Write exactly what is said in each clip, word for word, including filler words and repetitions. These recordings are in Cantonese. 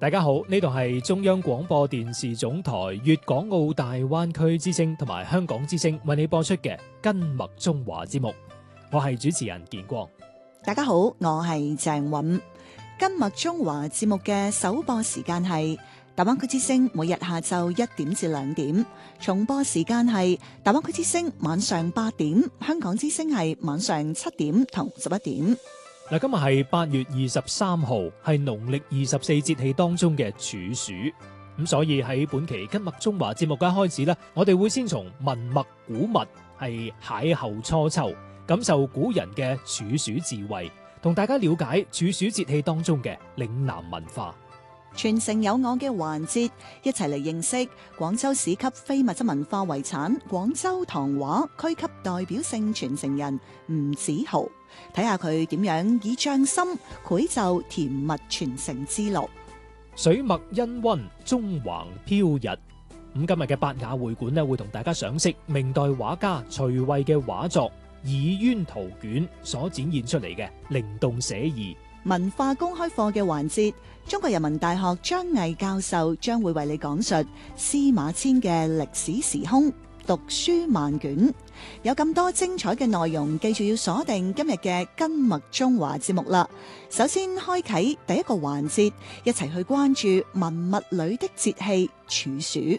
大家好，呢度係中央廣播電視總台粵港澳大灣區之聲同埋香港之聲為你播出嘅跟麥中華節目，我係主持人建光。 大家好，我係鄭韻。跟麥中華節目嘅首播時間係大灣區之聲每日下晝一點至兩點，重播時間係大灣區之聲晚上八點，香港之聲係晚上七點同十一點。 嗱，今日係八月二十三號，係農曆二十四節氣當中嘅處暑，咁所以喺本期跟麥中華節目嘅開始呢，我哋會先從文墨古物，係邂逅初秋，感受古人嘅處暑智慧，同大家了解處暑節氣當中嘅嶺南文化。 傳承有我嘅環節，一齊嚟認識廣州市級非物質文化遺產廣州唐畫區級代表性傳承人吳子豪，睇下佢點樣以匠心繪就甜蜜傳承之路。 水墨氤氳，中橫飄逸。咁今日嘅八雅會館呢，會同大家賞識明代畫家徐渭嘅畫作《倚淵圖卷》所展現出嚟嘅靈動寫意。 文化公開課嘅環節，中國人民大學張毅教授將會為你講述司馬遷嘅歷史時空，讀書萬卷。有咁多精彩嘅內容，記住要鎖定今日嘅跟麥中華節目啦。首先開啟第一個環節，一齊去關注文物裏的節氣處暑。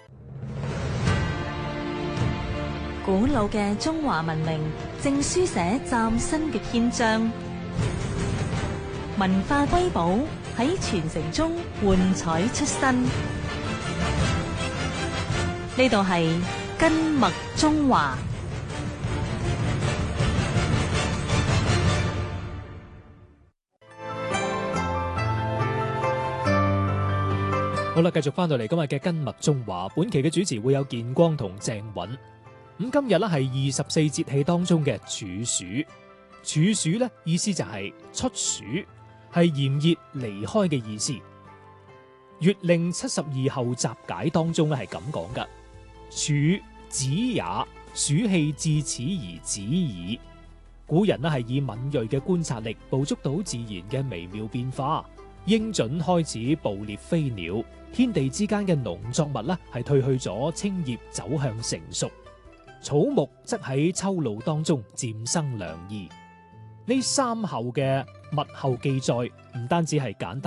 古老嘅中華文明正書寫嶄新嘅篇章。文化瑰寶喺傳承中煥彩出新，呢度係跟麥中華。 好啦，繼續翻到嚟今日嘅跟麥中華，本期嘅主持會有建光同鄭韻。咁今日咧係二十四節氣當中嘅處暑，處暑咧意思就係出暑，係炎熱離開嘅意思。月令七十二候集解當中咧係咁講噶：處止也，暑氣至此而止矣。古人咧係以敏銳嘅觀察力捕捉到自然嘅微妙變化，鷹隼開始捕獵飛鳥，天地之間嘅農作物咧係褪去咗青葉，走向成熟。草木則喺秋露當中漸生涼意。呢三候嘅物候記載唔單止係簡單